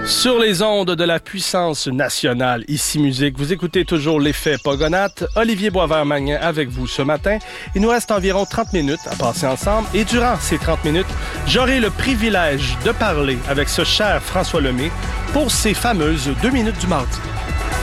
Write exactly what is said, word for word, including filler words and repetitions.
Sur les ondes de la puissance nationale, ici Musique, vous écoutez toujours l'effet Pogonatte. Olivier Boisvert-Magnin avec vous ce matin. Il nous reste environ trente minutes à passer ensemble et durant ces trente minutes, j'aurai le privilège de parler avec ce cher François Lemay pour ces fameuses deux minutes du mardi.